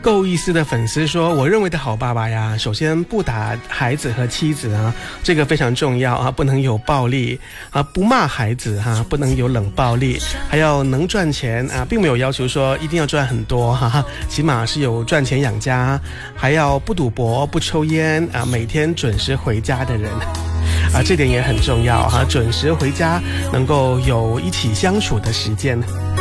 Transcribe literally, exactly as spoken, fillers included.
够意思的粉丝说，我认为的好爸爸呀，首先不打孩子和妻子啊，这个非常重要啊，不能有暴力啊，不骂孩子哈、啊，不能有冷暴力，还要能赚钱啊，并没有要求说一定要赚很多哈、啊，起码是有赚钱养家，还要不赌博不抽烟啊，每天准时回家的人啊，这点也很重要哈、啊，准时回家能够有一起相处的时间。